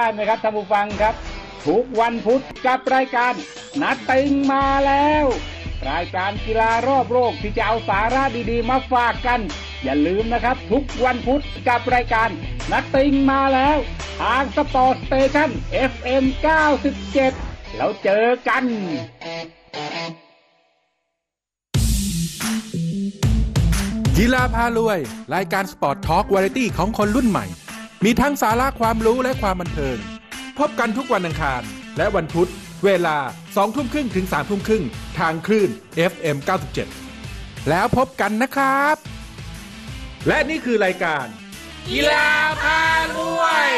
ไหมครับท่านผู้ฟังครับทุกวันพุธกับรายการนัดติงมาแล้วรายการกีฬารอบโลกที่จะเอาสาระดีๆมาฝากกันอย่าลืมนะครับทุกวันพุธกับรายการนัดติงมาแล้วทางสปอร์ตสเตชัน FM 97แล้วเจอกันกีฬาพารวยรายการสปอร์ตทอล์กวาไรตี้ของคนรุ่นใหม่มีทั้งสาระความรู้และความบันเทิงพบกันทุกวันอังคารและวันพุธเวลา 20:30 ถึง 3:30 ทางคลื่น FM 97แล้วพบกันนะครับและนี่คือรายการกีฬาพารวย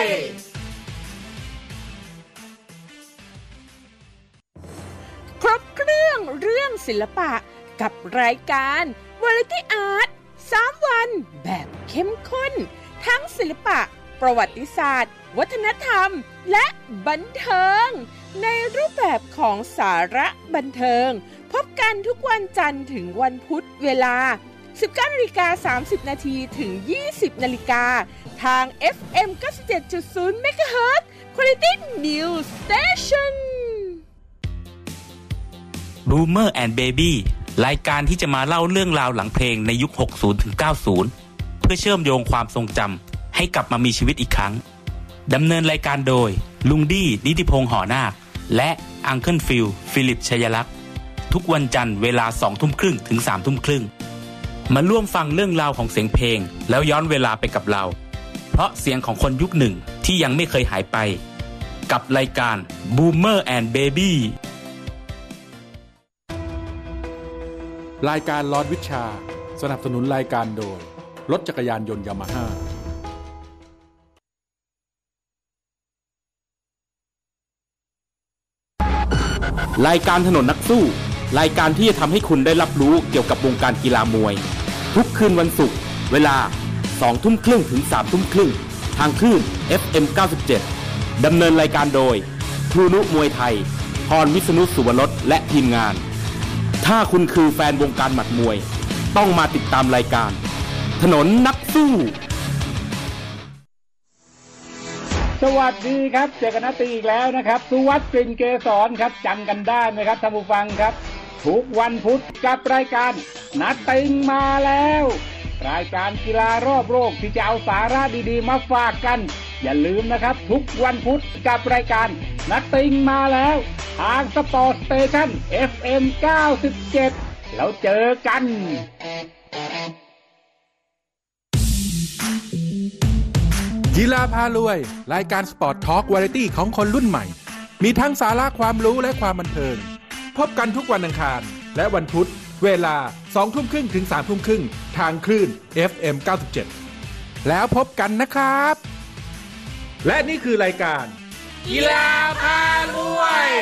ครบเครื่องศิลปะกับรายการวาไรตี้อาร์ต3วันแบบเข้มข้นทั้งศิลปะประวัติศาสตร์วัฒนธรรมและบันเทิงในรูปแบบของสาระบันเทิงพบกันทุกวันจันทร์ถึงวันพุธเวลา 19:30 น.ถึง 20:00 น.ทาง FM 97.0 MHz Quality News Station Boomer and Baby รายการที่จะมาเล่าเรื่องราวหลังเพลงในยุค 60 ถึง 90 เพื่อเชื่อมโยงความทรงจำให้กลับมามีชีวิตอีกครั้งดำเนินรายการโดยลุงดี้นิติพงษ์หอนาคและอังเคิลฟิลฟิลิปชัยลักษณ์ทุกวันจันทร์เวลา 20:30 ถึง 3:30 มาร่วมฟังเรื่องราวของเสียงเพลงแล้วย้อนเวลาไปกับเราเพราะเสียงของคนยุคหนึ่งที่ยังไม่เคยหายไปกับรายการ Boomer and Baby รายการลอดวิชาสนับสนุนรายการโดยรถจักรยานยนต์ยามาฮ่ารายการถนนนักสู้รายการที่จะทำให้คุณได้รับรู้เกี่ยวกับวงการกีฬามวยทุกคืนวันศุกร์เวลา 20:30 ถึง 3:30 ทางคลื่น FM 97ดำเนินรายการโดยครูนุมวยไทยพรวิษณุสุวรสและทีมงานถ้าคุณคือแฟนวงการหมัดมวยต้องมาติดตามรายการถนนนักสู้สวัสดีครับเจอกันนัดติงอีกแล้วนะครับสุวัฒน์ กลิ่นเกษรครับจำกันได้ไหมครับท่านผู้ฟังครับทุกวันพุธกับรายการนัดติงมาแล้วรายการกีฬารอบโลกที่จะเอาสาระดีๆมาฝากกันอย่าลืมนะครับทุกวันพุธกับรายการนัดติงมาแล้วทางสปอร์ตสเตชัน FM 97แล้วเจอกันกีฬาพารวยรายการสปอร์ตทอล์กวาไรตี้ของคนรุ่นใหม่มีทั้งสาระความรู้และความบันเทิงพบกันทุกวันอังคารและวันพุธเวลา 20:30 ถึง 3:30 ทางคลื่น FM 97แล้วพบกันนะครับและนี่คือรายการกีฬาพารวย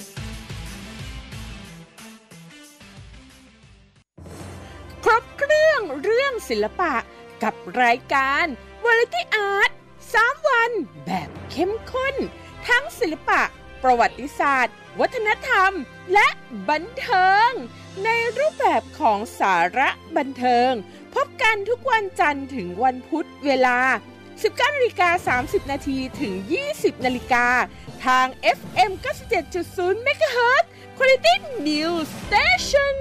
ครบเครื่องศิลปะกับรายการวาไรตี้อาร์ต3วันแบบเข้มข้นทั้งศิลปะประวัติศาสตร์วัฒนธรรมและบันเทิงในรูปแบบของสาระบันเทิงพบกันทุกวันจันทร์ถึงวันพุธเวลา 19:30 น.ถึง 20:00 น.ทาง FM 97.0 MHz Quality News Station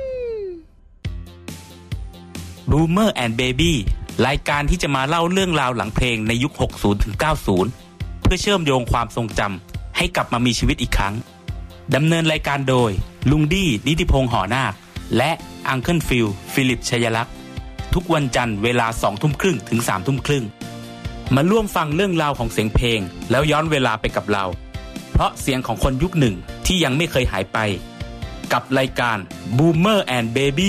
Boomer and Baby รายการที่จะมาเล่าเรื่องราวหลังเพลงในยุค 60 ถึง 90 เพื่อเชื่อมโยงความทรงจำให้กลับมามีชีวิตอีกครั้งดำเนินรายการโดยลุงดี้นิติพงษ์หอนาคและอังเคิลฟิลฟิลิปชัยลักษณ์ทุกวันจันทร์เวลา 20:30 ถึง 3:30 มาร่วมฟังเรื่องราวของเสียงเพลงแล้วย้อนเวลาไปกับเราเพราะเสียงของคนยุคหนึ่งที่ยังไม่เคยหายไปกับรายการ Boomer and Baby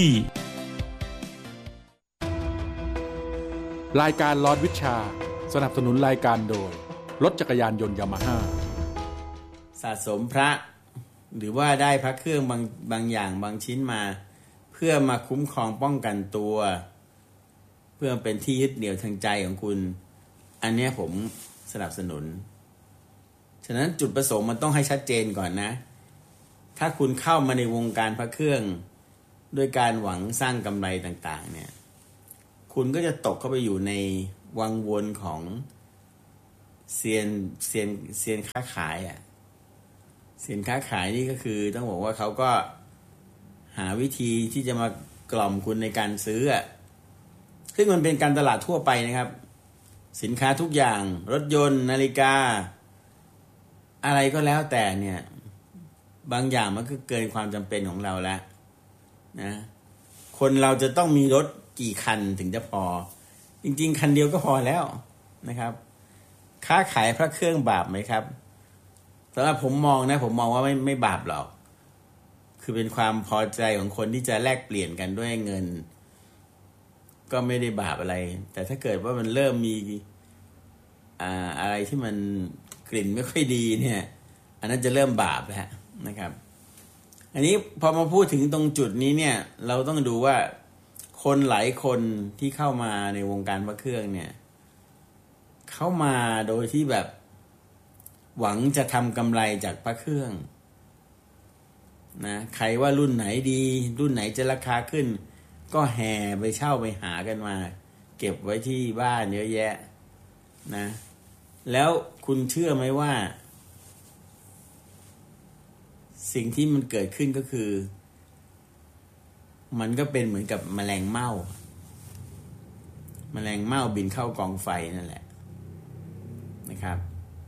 รายการลอดวิชาสนับสนุนรายการโดยรถจักรยานยนต์ยามาฮ่าสะสมพระหรือว่าได้พระเครื่องบางอย่างบางชิ้นมาเพื่อมาคุ้มครองป้องกันตัวเพื่อเป็นที่ยึดเหนี่ยวทางใจของคุณอันนี้ผมสนับสนุนฉะนั้นจุดประสงค์มันต้องให้ชัดเจนก่อนนะถ้าคุณเข้ามาในวงการพระเครื่องด้วยการหวังสร้างกำไรต่างๆเนี่ยคุณก็จะตกเข้าไปอยู่ในวังวนของเซียนค้าขายเซียนค้าขายนี่ก็คือต้องบอกว่าเขาก็หาวิธีที่จะมากล่อมคุณในการซื้อซึ่งมันเป็นการตลาดทั่วไปนะครับสินค้าทุกอย่างรถยนต์นาฬิกาอะไรก็แล้วแต่เนี่ยบางอย่างมันก็เกินความจำเป็นของเราแล้วนะคนเราจะต้องมีรถกี่คันถึงจะพอจริงๆคันเดียวก็พอแล้วนะครับค้าขายพระเครื่องบาปไหมครับสำหรับผมมองว่าไม่บาปหรอกคือเป็นความพอใจของคนที่จะแลกเปลี่ยนกันด้วยเงินก็ไม่ได้บาปอะไรแต่ถ้าเกิดว่ามันเริ่มมีอะไรที่มันกลิ่นไม่ค่อยดีเนี่ยอันนั้นจะเริ่มบาปแล้วนะครับอันนี้พอมาพูดถึงตรงจุดนี้เนี่ยเราต้องดูว่าคนหลายคนที่เข้ามาในวงการพระเครื่องเนี่ยเข้ามาโดยที่แบบหวังจะทำกำไรจากพระเครื่องนะใครว่ารุ่นไหนดีรุ่นไหนจะราคาขึ้นก็แห่ไปเช่าไปหากันมาเก็บไว้ที่บ้านเยอะแยะนะแล้วคุณเชื่อไหมว่าสิ่งที่มันเกิดขึ้นก็คือมันก็เป็นเหมือนกับแมลงเม่าบินเข้ากองไฟนั่นแหละนะครับ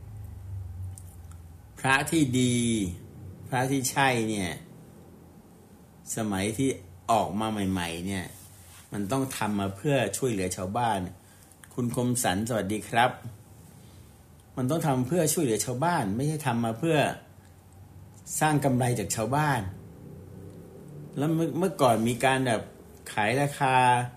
พระที่ดีพระที่ใช่เนี่ยสมัยที่ออกมาใหม่ๆเนี่ยมันต้องทำมาเพื่อช่วยเหลือชาวบ้านคุณคมสันสวัสดีครับมันต้องทำเพื่อช่วยเหลือชาวบ้านไม่ใช่ทำมาเพื่อสร้างกำไรจากชาวบ้านแล้วเมื่อก่อนมีการแบบขายราคา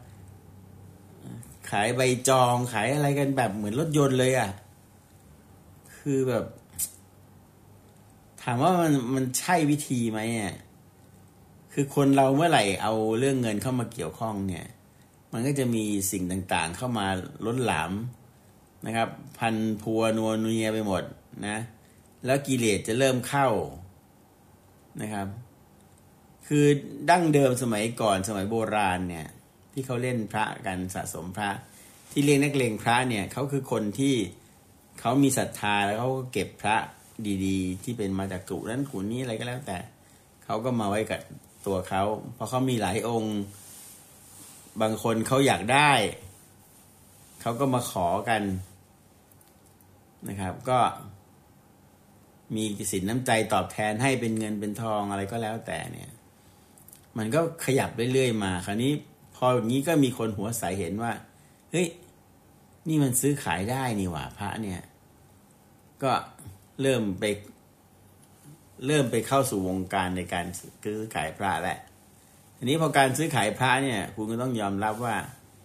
ขายใบจองขายอะไรกันแบบเหมือนรถยนต์เลยคือแบบถามว่ามันใช่วิธีไหมคือคนเราเมื่อไหร่เอาเรื่องเงินเข้ามาเกี่ยวข้องเนี่ยมันก็จะมีสิ่งต่างๆเข้ามาล้นหลามนะครับพันพัวนัวเนียไปหมดนะแล้วกิเลสจะเริ่มเข้านะครับคือดั้งเดิมสมัยก่อนสมัยโบราณเนี่ยที่เขาเล่นพระกันสะสมพระที่เรียกนักเลงพระเนี่ยเขาคือคนที่เขามีศรัทธาแล้วเขาก็เก็บพระดีๆที่เป็นมาจากกลุ่มนั้นกลุ่มนี้อะไรก็แล้วแต่เขาก็มาไว้กับตัวเขาเพราะเขามีหลายองค์บางคนเขาอยากได้เขาก็มาขอกันนะครับก็มีสินน้ำใจตอบแทนให้เป็นเงินเป็นทองอะไรก็แล้วแต่เนี่ยมันก็ขยับเรื่อยๆมาคราวนี้พออย่างนี้ก็มีคนหัวใสเห็นว่าเฮ้ยนี่มันซื้อขายได้นี่หว่าพระเนี่ยก็เริ่มไปเข้าสู่วงการในการซื้อขายพระแหละทีนี้พอการซื้อขายพระเนี่ยคุณก็ต้องยอมรับว่า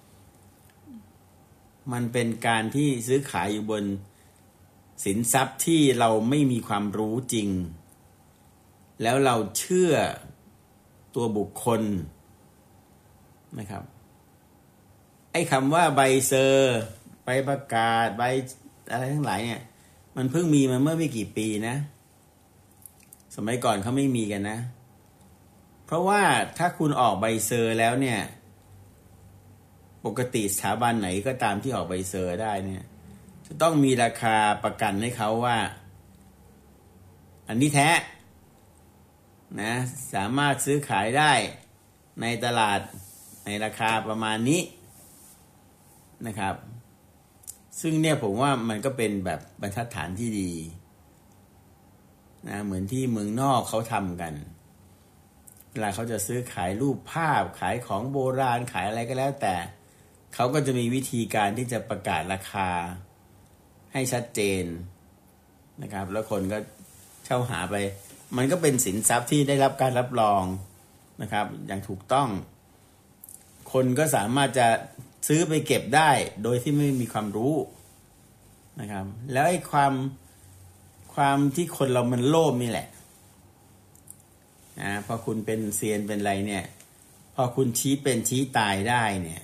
มันเป็นการที่ซื้อขายอยู่บนสินทรัพย์ที่เราไม่มีความรู้จริงแล้วเราเชื่อตัวบุคคลนะครับไอ้คำว่าใบเซอร์ใบประกาศใบอะไรทั้งหลายเนี่ยมันเพิ่งมีมาเมื่อไม่กี่ปีนะสมัยก่อนเขาไม่มีกันนะเพราะว่าถ้าคุณออกใบเซอร์แล้วเนี่ยปกติสถาบันไหนก็ตามที่ออกใบเซอร์ได้เนี่ยจะต้องมีราคาประกันให้เขาว่าอันนี้แท้นะสามารถซื้อขายได้ในตลาดในราคาประมาณนี้นะครับซึ่งเนี่ยผมว่ามันก็เป็นแบบบรรทัดฐานที่ดีนะเหมือนที่เมืองนอกเขาทำกันเวลาเขาจะซื้อขายรูปภาพขายของโบราณขายอะไรก็แล้วแต่เขาก็จะมีวิธีการที่จะประกาศราคาให้ชัดเจนนะครับแล้วคนก็เช่าหาไปมันก็เป็นสินทรัพย์ที่ได้รับการรับรองนะครับอย่างถูกต้องคนก็สามารถจะซื้อไปเก็บได้โดยที่ไม่มีความรู้นะครับแล้วไอ้ความที่คนเรามันโลภนี่แหละนะพอคุณเป็นเซียนเป็นอะไรเนี่ยพอคุณชี้เป็นชี้ตายได้เนี่ย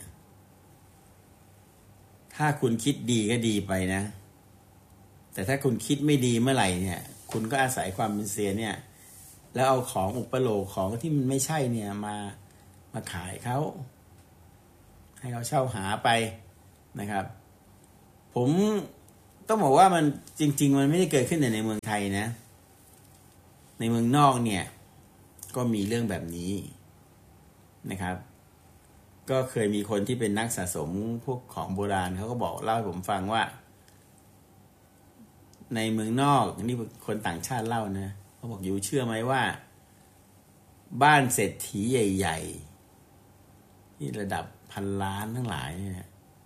ถ้าคุณคิดดีก็ดีไปนะแต่ถ้าคุณคิดไม่ดีเมื่อไหร่เนี่ยคุณก็อาศัยความเป็นเซียนเนี่ยแล้วเอาของอุปโลกของที่มันไม่ใช่เนี่ยมาขายเขาให้เขาเช่าหาไปนะครับผมต้องบอกว่ามันจริงๆมันไม่ได้เกิดขึ้นในเมืองไทยนะในเมืองนอกเนี่ยก็มีเรื่องแบบนี้นะครับก็เคยมีคนที่เป็นนักสะสมพวกของโบราณเขาก็บอกเล่าให้ผมฟังว่าในเมืองนอกนี่คนต่างชาติเล่านะเขาบอกอยู่เชื่อไหมว่าบ้านเศรษฐีใหญ่ๆที่ระดับพันล้านทั้งหลายเนี่ย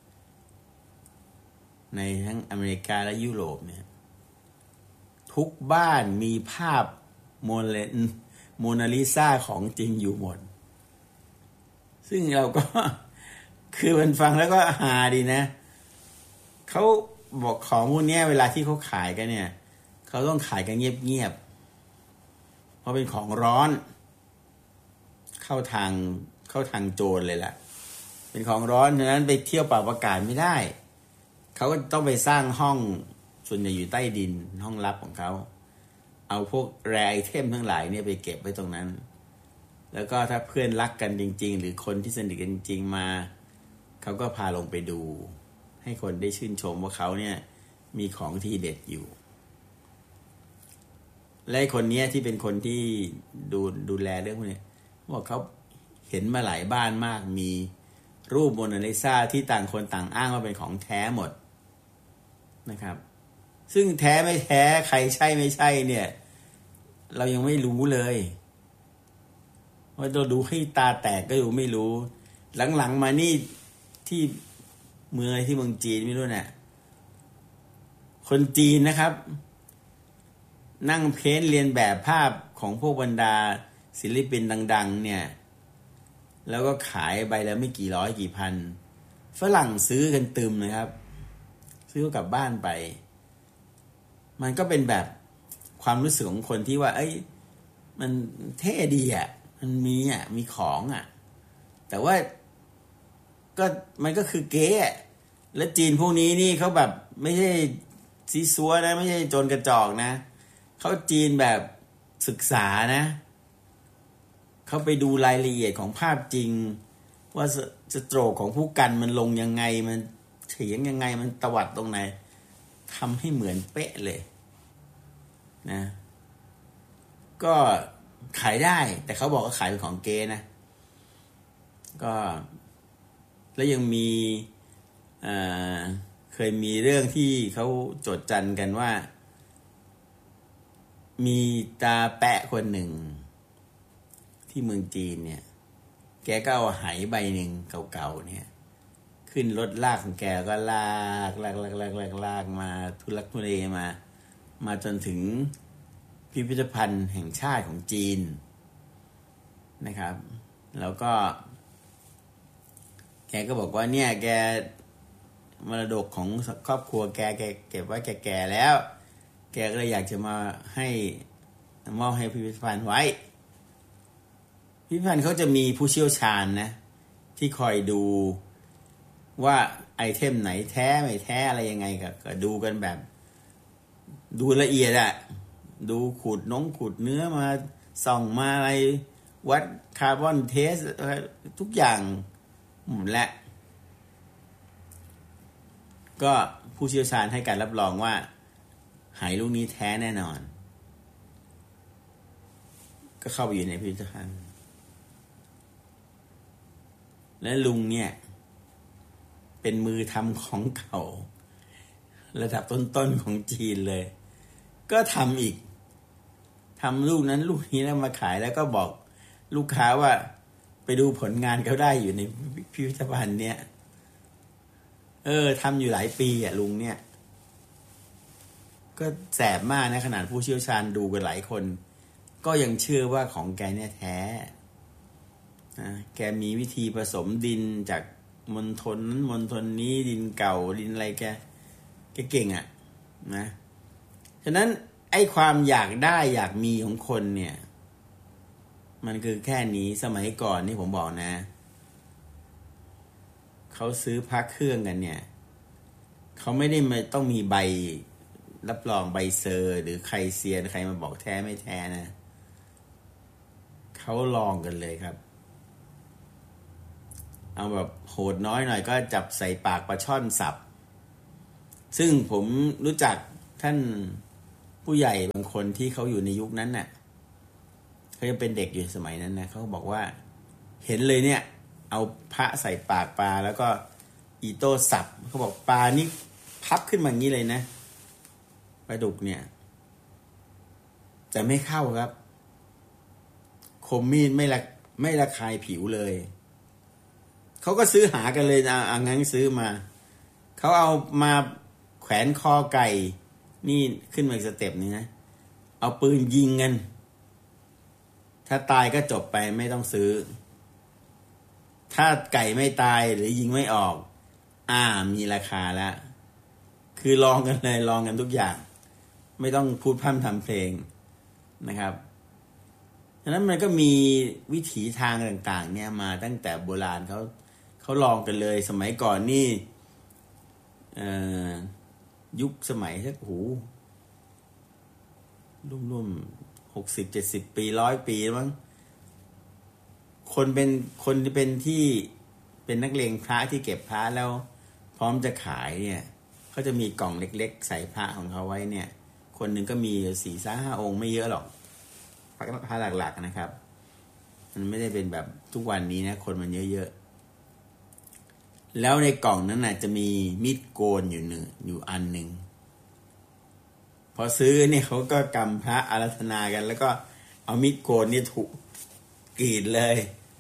ในทั้งอเมริกาและยุโรปเนี่ยทุกบ้านมีภาพโมนาลิซาของจริงอยู่หมดซึ่งเราก็คือมันฟังแล้วก็ฮาดีนะเขาบอกของพวกนี้เวลาที่เขาขายกันเนี่ยเขาต้องขายกันเงียบๆเพราะเป็นของร้อนเข้าทางโจรเลยล่ะเป็นของร้อนฉะนั้นไปเที่ยวเปล่าประกาศไม่ได้เขาก็ต้องไปสร้างห้องส่วนใหญ่อยู่ใต้ดินห้องลับของเขาเอาพวกแรร์ไอเทมทั้งหลายเนี่ยไปเก็บไว้ตรงนั้นแล้วก็ถ้าเพื่อนรักกันจริงๆหรือคนที่สนิทกันจริงๆมาเขาก็พาลงไปดูให้คนได้ชื่นชมว่าเขาเนี่ยมีของที่เด็ดอยู่และคนนี้ที่เป็นคนที่ดูแลเรื่องพวกนี้บอกเขาเห็นมาหลายบ้านมากมีรูปโมนาลิซาที่ต่างคนต่างอ้างว่าเป็นของแท้หมดนะครับซึ่งแท้ไม่แท้ใครใช่ไม่ใช่เนี่ยเรายังไม่รู้เลยว่าเราดูให้ตาแตกก็อยู่ไม่รู้หลังๆมานี่ที่เมืองจีนไม่รู้เนี่ยคนจีนนะครับนั่งเพ้นท์เรียนแบบภาพของพวกบรรดาศิลปินดังๆเนี่ยแล้วก็ขายใบละไม่กี่ร้อยกี่พันฝรั่งซื้อกันตึมนะครับซื้อกลับบ้านไปมันก็เป็นแบบความรู้สึกของคนที่ว่าเอ้ยมันเท่ดีอ่ะมันมีของอ่ะแต่ว่าก็มันก็คือเก๊อ่ะและจีนพวกนี้นี่เขาแบบไม่ใช่ซีซัวนะไม่ใช่โจรกระจอกนะเขาจีนแบบศึกษานะเขาไปดูรายละเอียดของภาพจริงว่าสโตรกของผู้กันมันลงยังไงมันเฉียงยังไงมันตวัดตรงไหนทำให้เหมือนเป๊ะเลยนะก็ขายได้แต่เขาบอกว่าขายเป็นของเก๊นะก็แล้วยังมีเคยมีเรื่องที่เขาโจษจันกันว่ามีตาแปะคนหนึ่งที่เมืองจีนเนี่ยแกก็เอาไหใบหนึ่งเก่าๆเนี่ยขึ้นรถลากของแกก็ลากมาทุลักทุเลมาจนถึงพิพิธภัณฑ์แห่งชาติของจีนนะครับแล้วก็แกก็บอกว่าเนี่ยแกมรดกของครอบครัวแกเก็บไว้แก่แล้วแกก็เลยอยากจะมาให้มอบให้พิพิธภัณฑ์ไว้พิพิธภัณฑ์เขาจะมีผู้เชี่ยวชาญนะที่คอยดูว่าไอเทมไหนแท้ไม่แท้อะไรยังไงก็ดูกันแบบดูละเอียดอะดูขูดเนื้อมาส่องมาอะไรวัดคาร์บอนเทสทุกอย่างหมดแล้วก็ผู้เชี่ยวชาญให้การรับรองว่าไหลูกนี้แท้แน่นอนก็เข้าไปอยู่ในพิพิธภัณฑ์และลุงเนี่ยเป็นมือทำของเก่าระดับต้นๆของจีนเลยก็ทำอีกทำลูกนั้นลูกนี้แล้วมาขายแล้วก็บอกลูกค้าว่าไปดูผลงานเขาได้อยู่ในพิพิธภัณฑ์เนี่ยทำอยู่หลายปีอ่ะลุงเนี่ยก็แสบมากนะขนาดผู้เชี่ยวชาญดูกันหลายคนก็ยังเชื่อว่าของแกเนี่ยแท้แกมีวิธีผสมดินจากมณฑลนั้นมณฑลนี้ดินเก่าดินอะไรแกเก่งอ่ะนะฉะนั้นไอ้ความอยากได้อยากมีของคนเนี่ยมันคือแค่นี้สมัยก่อนนี่ผมบอกนะเขาซื้อพระเครื่องกันเนี่ยเขาไม่ได้ต้องมีใบรับรองใบเซอร์หรือใครเซียนใครมาบอกแท้ไม่แท้นะเขาลองกันเลยครับเอาแบบโหดน้อยหน่อยก็จับใส่ปากปลาช่อนสับซึ่งผมรู้จักท่านผู้ใหญ่บางคนที่เขาอยู่ในยุคนั้นน่ะเขายังเป็นเด็กอยู่สมัยนั้นนะเขาบอกว่าเห็นเลยเนี่ยเอาพระใส่ปากปลาแล้วก็อีโต้สับเขาบอกปลานี่พับขึ้นมาอย่างนี้เลยนะปลาดุกเนี่ยแต่ไม่เข้าครับคมมีดไม่ระคายผิวเลยเขาก็ซื้อหากันเลยเอางั้นซื้อมาเขาเอามาแขวนคอไก่นี่ขึ้นมาอีกสเต็ปนึงนะเอาปืนยิงกันถ้าตายก็จบไปไม่ต้องซื้อถ้าไก่ไม่ตายหรือยิงไม่ออกมีราคาแล้วคือลองกันเลยลองกันทุกอย่างไม่ต้องพูดพร่ำทำเพลงนะครับฉะนั้นมันก็มีวิถีทางต่างๆเนี่ยมาตั้งแต่โบราณเขาลองกันเลยสมัยก่อนนี่ยุคสมัยสักร่วม60-70 ปี100 ปีมั้งคนที่เป็นนักเลงพระที่เก็บพระแล้วพร้อมจะขายเนี่ยเขาจะมีกล่องเล็กๆใส่พระของเขาไว้เนี่ยคนหนึ่งก็มี 4-5 องค์ไม่เยอะหรอกพระหลักๆนะครับมันไม่ได้เป็นแบบทุกวันนี้นะคนมันเยอะๆแล้วในกล่องนั้นน่ะจะมีมีดโกนอยู่อันหนึ่งพอซื้อเนี่ยเขาก็กำพระอาราธนากันแล้วก็เอามีดโกนเนี่ยถูกกรีดเลย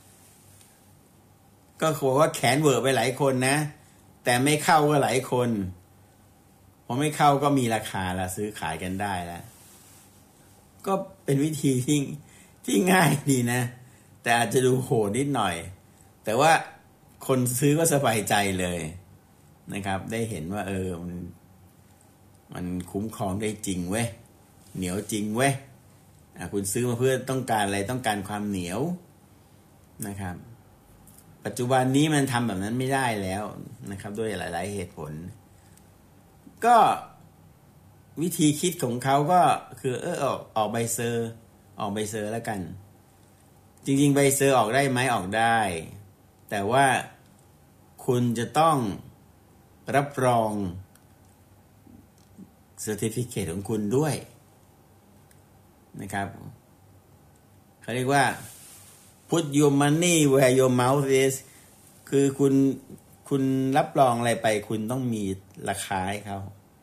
ก็บอกว่าแขนเวอร์ไปหลายคนนะแต่ไม่เข้าก็หลายคนพอไม่เข้าก็มีราคาละซื้อขายกันได้แล้วก็เป็นวิธีที่ง่ายดีนะแต่อาจจะดูโหดนิดหน่อยแต่ว่าคนซื้อก็สบายใจเลยนะครับได้เห็นว่ามันคุ้มครองได้จริงเว้ยเหนียวจริงเว้ยคุณซื้อมาเพื่อต้องการอะไรต้องการความเหนียวนะครับปัจจุบันนี้มันทำแบบนั้นไม่ได้แล้วนะครับด้วยหลายๆเหตุผลก็วิธีคิดของเขาก็คือออกใบเซอร์แล้วกันจริงๆใบเซอร์ออกได้ไหมออกได้แต่ว่าคุณจะต้องรับรองcertificate ของคุณด้วยนะครับเขาเรียกว่า put your money where your mouth is คือคุณรับรองอะไรไปคุณต้องมีราคาให้เขา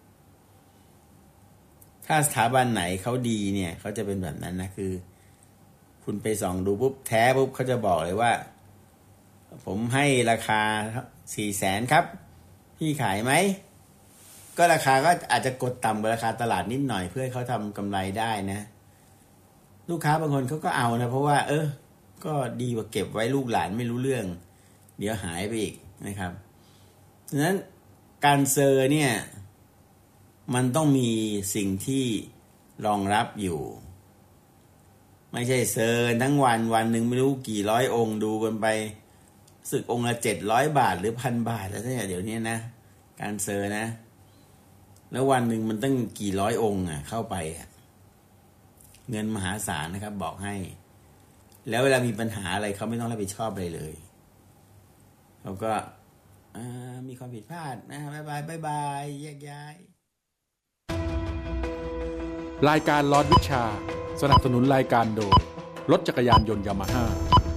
ถ้าสถาบันไหนเขาดีเนี่ยเขาจะเป็นแบบนั้นนะคือคุณไปส่องดูปุ๊บแท้ปุ๊บเขาจะบอกเลยว่าผมให้ราคา 400,000 ครับพี่ขายไหมก็ราคาก็อาจจะกดต่ำกว่าราคาตลาดนิดหน่อยเพื่อให้เขาทำกำไรได้นะลูกค้าบางคนเขาก็เอานะเพราะว่าก็ดีกว่าเก็บไว้ลูกหลานไม่รู้เรื่องเดี๋ยวหายไปอีกนะครับฉะนั้นการเซอร์เนี่ยมันต้องมีสิ่งที่รองรับอยู่ไม่ใช่เซอร์ทั้งวันหนึ่งไม่รู้กี่ร้อยองค์ดูกันไปสึกองค์ละ700 บาทหรือ 1,000 บาทแล้วเนี่ยเดี๋ยวนี้นะการเซอร์นะแล้ววันหนึ่งมันตั้งกี่ร้อยองค์เข้าไปเงินมหาศาลนะครับบอกให้แล้วเวลามีปัญหาอะไรเขาไม่ต้องรับผิดชอบอะไรเลยเขาก็มีความผิดพลาดนะบ๊ายบายแยกย้ายรายการลอดวิชาสนับสนุนรายการโดยรถจักรยานยนต์ยามาฮ่า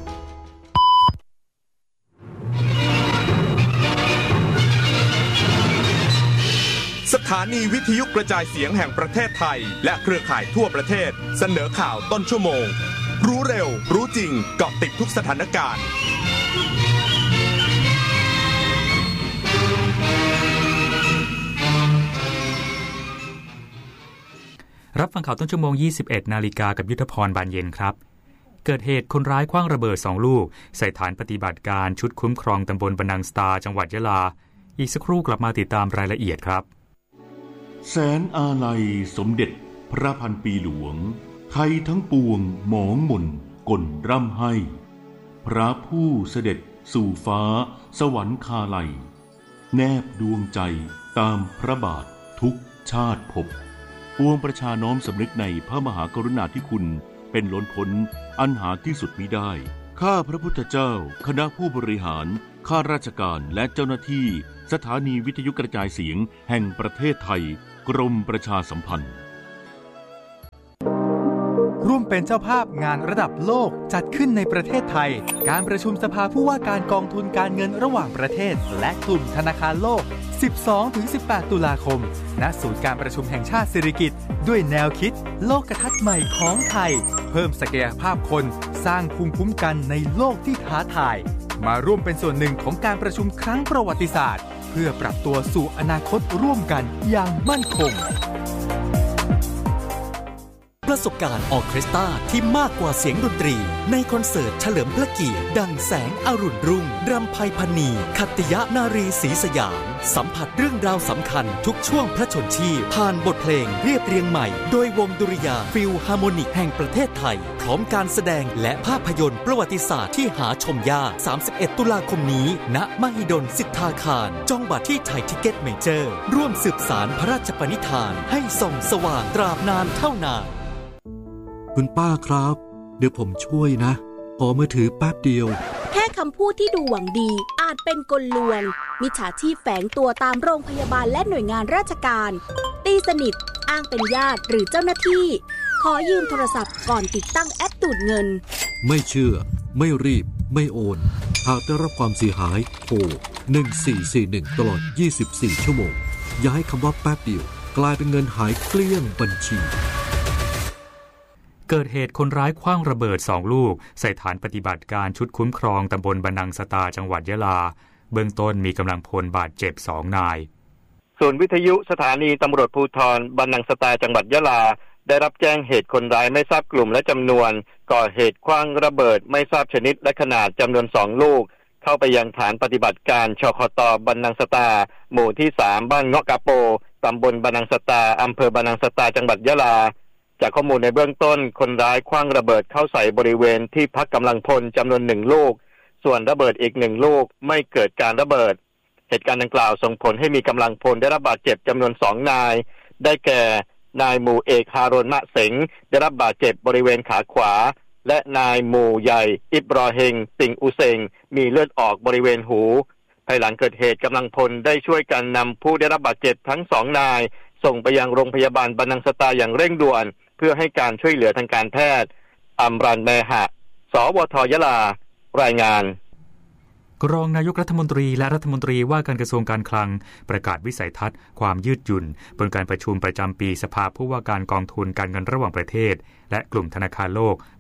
สถานีวิทยุกระจายเสียงแห่งประเทศไทยและเครือข่ายทั่วประเทศเสนอข่าวต้นชั่วโมงรู้เร็วรู้จริงเกาะติดทุกสถานการณ์รับฟังข่าวต้นชั่วโมง 21 นาฬิกากับยุทธพรบานเย็นครับเกิดเหตุคนร้ายขว้างระเบิด2ลูกใส่ฐานปฏิบัติการชุดคุ้มครองตำบลบรรนังสตาจังหวัดยะลาอีกสักครู่กลับมาติดตามรายละเอียดครับแสนอาลัยสมเด็จพระพันปีหลวงไทยทั้งปวงหมองหม่นก่นร่ำให้พระผู้เสด็จสู่ฟ้าสวรรคาลัยแนบดวงใจตามพระบาททุกชาติภพปวงประชาน้อมสำนึกในพระมหากรุณาธิคุณเป็นล้นพ้นอันหาที่สุดมิได้ข้าพระพุทธเจ้าคณะผู้บริหารข้าราชการและเจ้าหน้าที่สถานีวิทยุกระจายเสียงแห่งประเทศไทยกรมประชาสัมพันธ์ร่วมเป็นเจ้าภาพงานระดับโลกจัดขึ้นในประเทศไทยการประชุมสภาผู้ว่าการกองทุนการเงินระหว่างประเทศและกลุ่มธนาคารโลก 12-18 ตุลาคมณศูนย์การประชุมแห่งชาติสิริกิติ์ด้วยแนวคิดโลกทัศน์ใหม่ของไทยเพิ่มศักยภาพคนสร้างภูมิคุ้มกันในโลกที่ท้าทายมาร่วมเป็นส่วนหนึ่งของการประชุมครั้งประวัติศาสตร์เพื่อปรับตัวสู่อนาคตร่วมกันอย่างมั่นคงประสบการณ์ออร์เคสตราที่มากกว่าเสียงดนตรีในคอนเสิร์ตเฉลิมพระเกียรติดังแสงอรุณรุ่งรำไพพรรณีขัตติยนารีศรีสยามสัมผัสเรื่องราวสำคัญทุกช่วงพระชนชีพผ่านบทเพลงเรียบเรียงใหม่โดยวงดุริยางค์ฟิลฮาร์โมนิกแห่งประเทศไทยพร้อมการแสดงและภาพยนตร์ประวัติศาสตร์ที่หาชมยาก31 ตุลาคมนี้ณมหิดลสิทธาคารจองบัตรที่ไทยทิเก็ตเมเจอร์ร่วมสืบสานพระราชปณิธานให้ส่องสว่างตราบนานเท่านานคุณป้าครับเดี๋ยวผมช่วยนะขอมือถือแป๊บเดียวแค่คำพูดที่ดูหวังดีอาจเป็นกลลวงมิจฉาชีพแฝงตัวตามโรงพยาบาลและหน่วยงานราชการตีสนิทอ้างเป็นญาติหรือเจ้าหน้าที่ขอยืมโทรศัพท์ก่อนติดตั้งแอปดูดเงินไม่เชื่อไม่รีบไม่โอนหากได้รับความเสียหายโทร1441ตลอด24ชั่วโมงอย่าให้คำว่าแป๊บเดียวกลายเป็นเงินหายเกลี้ยงบัญชีเกิดเหตุคนร้ายขว้างระเบิด2ลูกใส่ฐานปฏิบัติการชุดคุ้มครองตำบลบะนังสตาจังหวัดยะลาเบื้องต้นมีกำลังพลบาดเจ็บ2นายศูนย์วิทยุสถานีตำรวจภูธรบะนังสตาจังหวัดยะลาได้รับแจ้งเหตุคนร้ายไม่ทราบกลุ่มและจำนวนก่อเหตุขว้างระเบิดไม่ทราบชนิดและขนาดจำนวน2ลูกเข้าไปยังฐานปฏิบัติการชคต.บะนังสตาหมู่ที่3บ้านเงาะกะโปตำบลบะนังสตาอำเภอบะนังสตาจังหวัดยะลาจากข้อมูลในเบื้องต้นคนร้ายขว้างระเบิดเข้าใส่บริเวณที่พักกำลังพลจำนวน1ลูกส่วนระเบิดอีก1ลูกไม่เกิดการระเบิดเหตุการณ์ดังกล่าวส่งผลให้มีกำลังพลได้รับบาดเจ็บจำนวน2นายได้แก่นายหมู่เอกฮารอนมะเสงได้รับบาดเจ็บบริเวณขาขวาและนายหมู่ใหญ่อิบรอเฮงติงอุเซงมีเลือดออกบริเวณหูภายหลังเกิดเหตุกำลังพลได้ช่วยกันนำผู้ได้รับบาดเจ็บทั้ง2นายส่งไปยังโรงพยาบาลบะนังสตาอย่างเร่งด่วนเพื่อให้การช่วยเหลือทางการแพทย์อัมรันแมหะสวทยะลารายงานรองนายกรัฐมนตรีและรัฐมนตรีว่าการกระทรวงการคลังประกาศวิสัยทัศน์ความยืดหยุ่นบนการประชุมประจำปีสภาผู้ว่าการกองทุนการเงินระหว่างประเทศและกลุ่มธนาคารโลกปี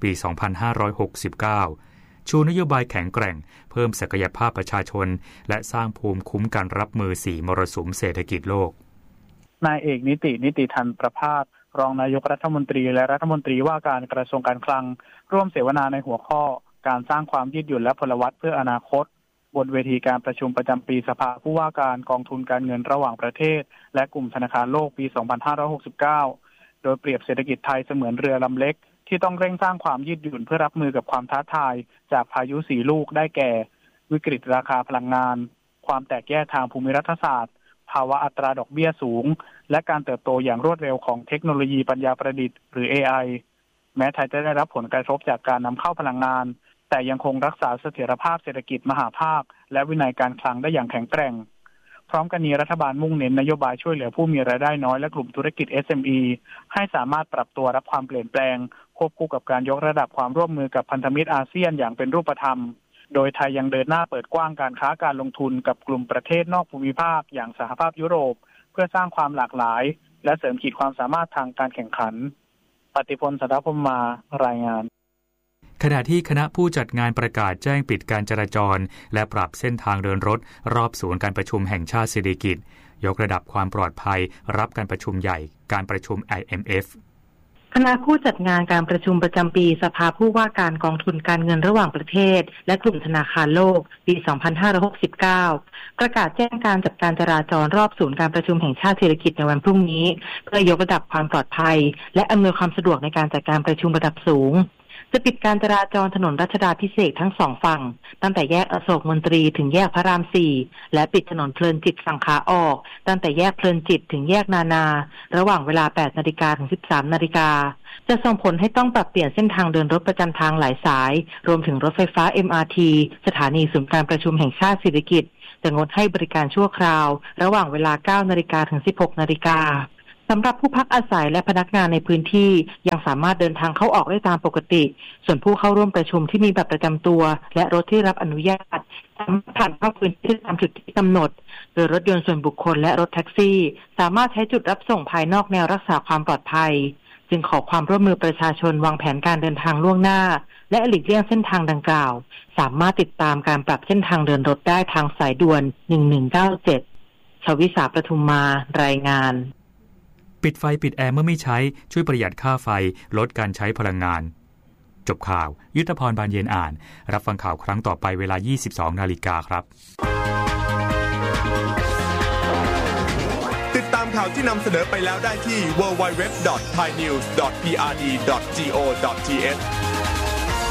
2569 ชูนโยบายแข็งแกร่งเพิ่มศักยภาพประชาชนและสร้างภูมิคุ้มกันรับมือ4มรสุมเศรษฐกิจโลกนายเอกนิติทันประภาสรองนายกรัฐมนตรีและรัฐมนตรีว่าการกระทรวงการคลังร่วมเสวนาในหัวข้อการสร้างความยืดหยุ่นและพลวัตเพื่ออนาคตบนเวทีการประชุมประจำปีสภาผู้ว่าการกองทุนการเงินระหว่างประเทศและกลุ่มธนาคารโลกปี 2569 โดยเปรียบเศรษฐกิจไทยเสมือนเรือลำเล็กที่ต้องเร่งสร้างความยืดหยุ่นเพื่อรับมือกับความท้าทายจากพายุ4ลูกได้แก่วิกฤตราคาพลังงานความแตกแยกทางภูมิรัฐศาสตร์ภาวะอัตราดอกเบี้ยสูงและการเติบโตอย่างรวดเร็วของเทคโนโลยีปัญญาประดิษฐ์หรือ AI แม้ไทยจะได้รับผลกระทบจากการนำเข้าพลังงานแต่ยังคงรักษาเสถียรภาพเศรษฐกิจมหาภาคและวินัยการคลังได้อย่างแข็งแกร่งพร้อมกันนี้รัฐบาลมุ่งเน้นนโยบายช่วยเหลือผู้มีรายได้น้อยและกลุ่มธุรกิจ SME ให้สามารถปรับตัวรับความเปลี่ยนแปลงควบคู่กับการยกระดับความร่วมมือกับพันธมิตรอาเซียนอย่างเป็นรูปธรรมโดยไทยยังเดินหน้าเปิดกว้างการค้าการลงทุนกับกลุ่มประเทศนอกภูมิภาคอย่างสหภาพยุโรปเพื่อสร้างความหลากหลายและเสริมขีดความสามารถทางการแข่งขันปฏิพล สัทธพรหมารายงานขณะที่คณะผู้จัดงานประกาศแจ้งปิดการจราจรและปรับเส้นทางเดินรถรอบศูนย์การประชุมแห่งชาติสิริกิติ์ยกระดับความปลอดภัยรับการประชุมใหญ่การประชุม IMF คณะผู้จัดงานการประชุมประจำปีสภาผู้ว่าการกองทุนการเงินระหว่างประเทศและกลุ่มธนาคารโลกปี 2569 ประกาศแจ้งการจัดการจราจรรอบศูนย์การประชุมแห่งชาติสิริกิติ์ในวันพรุ่งนี้เพื่อยกระดับความปลอดภัยและอำนวยความสะดวกในการจัดการประชุมระดับสูงจะปิดการจราจรถนนรัชดาภิเษกทั้งสองฝั่งตั้งแต่แยกอโศกมนตรีถึงแยกพระราม4และปิดถนนเพลินจิตฝั่งขาออกตั้งแต่แยกเพลินจิตถึงแยกนานาระหว่างเวลา 8 นาฬิกาถึง 13 นาฬิกาจะส่งผลให้ต้องปรับเปลี่ยนเส้นทางเดินรถประจำทางหลายสายรวมถึงรถไฟฟ้า MRT สถานีศูนย์การประชุมแห่งชาติสิริกิติ์จะงดให้บริการชั่วคราวระหว่างเวลา 9 นาฬิกาถึง 16 นาฬิกาสำหรับผู้พักอาศัยและพนักงานในพื้นที่ยังสามารถเดินทางเข้าออกได้ตามปกติส่วนผู้เข้าร่วมประชุมที่มีบัตรประจำตัวและรถที่รับอนุญาตสามารถผ่านเข้าพื้นที่ตามจุดที่กำหนดโดยรถยนต์ส่วนบุคคลและรถแท็กซี่สามารถใช้จุดรับส่งภายนอกแนวรักษาความปลอดภัยจึงขอความร่วมมือประชาชนวางแผนการเดินทางล่วงหน้าและหลีกเลี่ยงเส้นทางดังกล่าวสามารถติดตามการปรับเส้นทางเดินรถได้ทางสายด่วน1197ชวิสาประทุมมารายงานปิดไฟปิดแอร์เมื่อไม่ใช้ช่วยประหยัดค่าไฟลดการใช้พลังงานจบข่าวยุทธพรบานเย็นอ่านรับฟังข่าวครั้งต่อไปเวลา 22 นาฬิกาครับติดตามข่าวที่นำเสนอไปแล้วได้ที่ www.thainews.prd.go.th